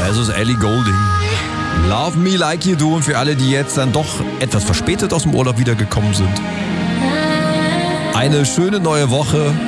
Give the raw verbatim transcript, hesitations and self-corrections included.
Es ist Ellie Goulding. Love Me Like You Do. Und für alle, die jetzt dann doch etwas verspätet aus dem Urlaub wiedergekommen sind, eine schöne neue Woche.